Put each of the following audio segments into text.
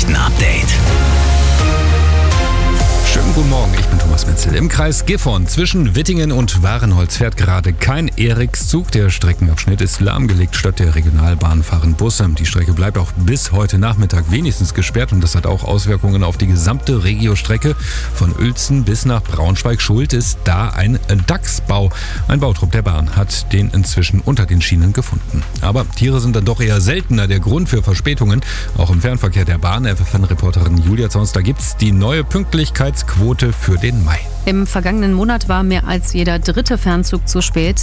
Nachrichten-Update. Schönen guten Morgen, ich bin Thomas Metzel. Im Kreis Gifhorn zwischen Wittingen und Wahrenholz fährt gerade kein Erikszug. Der Streckenabschnitt ist lahmgelegt. Statt der Regionalbahn fahren Busse. Die Strecke bleibt auch bis heute Nachmittag wenigstens gesperrt und das hat auch Auswirkungen auf die gesamte Regiostrecke. Von Uelzen bis nach Braunschweig-Schuld ist da ein Dachsbau. Ein Bautrupp der Bahn hat den inzwischen unter den Schienen gefunden. Aber Tiere sind dann doch eher seltener der Grund für Verspätungen. Auch im Fernverkehr der Bahn, FFN-Reporterin Julia Zons, da gibt's die neue Pünktlichkeitsquote für den Mai. Im vergangenen Monat war mehr als jeder dritte Fernzug zu spät.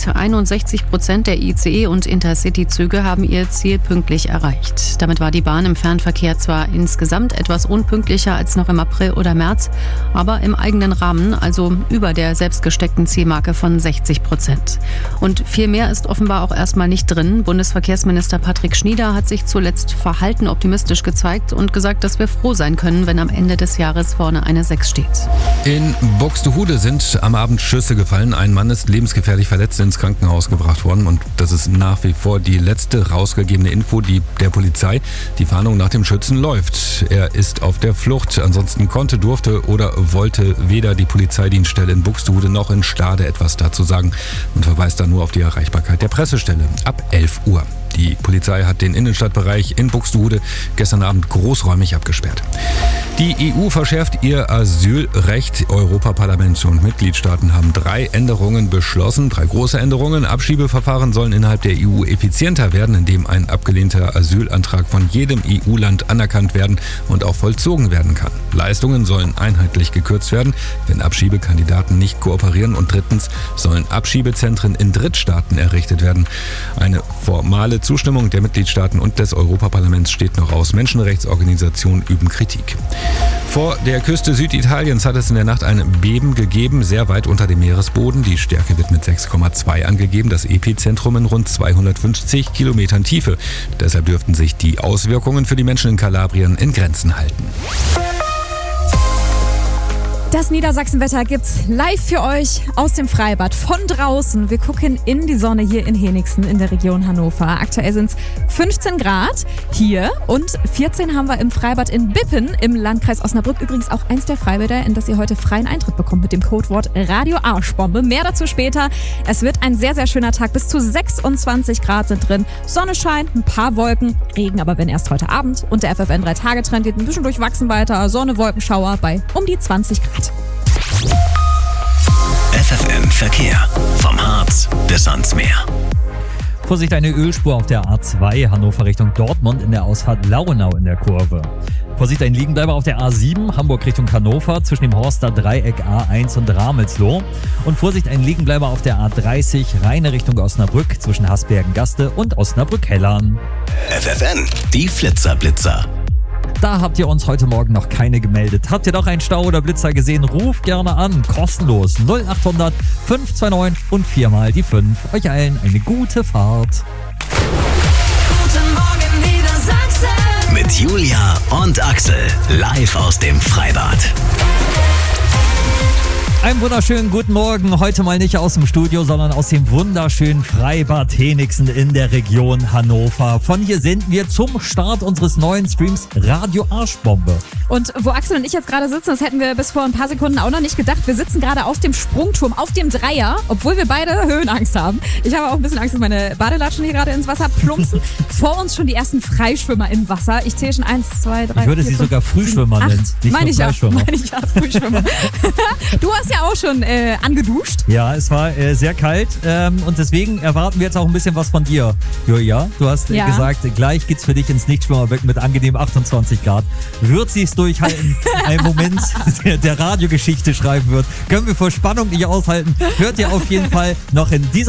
61% der ICE- und Intercity-Züge haben ihr Ziel pünktlich erreicht. Damit war die Bahn im Fernverkehr zwar insgesamt etwas unpünktlicher als noch im April oder März, aber im eigenen Rahmen, also über der selbstgesteckten Zielmarke von 60%. Und viel mehr ist offenbar auch erstmal nicht drin. Bundesverkehrsminister Patrick Schnieder hat sich zuletzt verhalten optimistisch gezeigt und gesagt, dass wir froh sein können, wenn am Ende des Jahres vorne eine 6 steht. In Buxtehude sind am Abend Schüsse gefallen. Ein Mann ist lebensgefährlich verletzt ins Krankenhaus gebracht worden und das ist nach wie vor die letzte rausgegebene Info der Polizei. Die Fahndung nach dem Schützen läuft. Er ist auf der Flucht. Ansonsten konnte, durfte oder wollte weder die Polizeidienststelle in Buxtehude noch in Stade etwas dazu sagen und verweist dann nur auf die Erreichbarkeit der Pressestelle ab 11 Uhr. Die Polizei hat den Innenstadtbereich in Buxtehude gestern Abend großräumig abgesperrt. Die EU verschärft ihr Asylrecht. Europaparlament und Mitgliedstaaten haben 3 Änderungen beschlossen. 3 große Änderungen. Abschiebeverfahren sollen innerhalb der EU effizienter werden, indem ein abgelehnter Asylantrag von jedem EU-Land anerkannt werden und auch vollzogen werden kann. Leistungen sollen einheitlich gekürzt werden, wenn Abschiebekandidaten nicht kooperieren. Und drittens sollen Abschiebezentren in Drittstaaten errichtet werden. Eine formale Zustimmung der Mitgliedstaaten und des Europaparlaments steht noch aus. Menschenrechtsorganisationen üben Kritik. Vor der Küste Süditaliens hat es in der Nacht ein Beben gegeben, sehr weit unter dem Meeresboden. Die Stärke wird mit 6,2 angegeben, das Epizentrum in rund 250 Kilometern Tiefe. Deshalb dürften sich die Auswirkungen für die Menschen in Kalabrien in Grenzen halten. Das Niedersachsenwetter gibt's live für euch aus dem Freibad von draußen. Wir gucken in die Sonne hier in Henigsen in der Region Hannover. Aktuell sind's 15 Grad hier und 14 haben wir im Freibad in Bippen im Landkreis Osnabrück. Übrigens auch eins der Freibäder, in das ihr heute freien Eintritt bekommt mit dem Codewort Radio Arschbombe. Mehr dazu später. Es wird ein sehr, sehr schöner Tag. Bis zu 26 Grad sind drin. Sonne scheint, ein paar Wolken, Regen aber wenn erst heute Abend. Und der FFN 3-Tage-Trend geht ein bisschen durchwachsen weiter. Sonne, Wolkenschauer bei um die 20 Grad. FFN Verkehr. Vom Harz bis ans Meer. Vorsicht, eine Ölspur auf der A2 Hannover Richtung Dortmund in der Ausfahrt Lauenau in der Kurve. Vorsicht, ein Liegenbleiber auf der A7 Hamburg Richtung Hannover zwischen dem Horster Dreieck A1 und Ramelsloh. Und Vorsicht, ein Liegenbleiber auf der A30 Rheine Richtung Osnabrück zwischen Hasbergen-Gaste und Osnabrück-Hellern. FFN, die Flitzer-Blitzer. Da habt ihr uns heute Morgen noch keine gemeldet. Habt ihr doch einen Stau oder Blitzer gesehen? Ruft gerne an. Kostenlos 0800 529 und 4 die 5. Euch allen eine gute Fahrt. Guten Morgen Niedersachsen. Mit Julia und Axel. Live aus dem Freibad. Einen wunderschönen guten Morgen. Heute mal nicht aus dem Studio, sondern aus dem wunderschönen Freibad Henigsen in der Region Hannover. Von hier senden wir zum Start unseres neuen Streams Radio Arschbombe. Und wo Axel und ich jetzt gerade sitzen, das hätten wir bis vor ein paar Sekunden auch noch nicht gedacht. Wir sitzen gerade auf dem Sprungturm, auf dem Dreier, obwohl wir beide Höhenangst haben. Ich habe auch ein bisschen Angst, dass meine Badelatschen hier gerade ins Wasser plumpsen. Vor uns schon die ersten Freischwimmer im Wasser. Ich zähle schon 1, 2, 3, Ich würde 4, sie 5, sogar Frühschwimmer 7, nennen. Nicht meine nur ich ja, Freischwimmer. Frühschwimmer. Du hast ja auch schon angeduscht. Ja, es war sehr kalt und deswegen erwarten wir jetzt auch ein bisschen was von dir, Julia. Du hast gesagt, gleich geht's für dich ins Nichtschwimmerbecken mit angenehm 28 Grad. Wird sie es durchhalten? Ein Moment, der Radiogeschichte schreiben wird. Können wir vor Spannung nicht aushalten. Hört ihr auf jeden Fall noch in dieser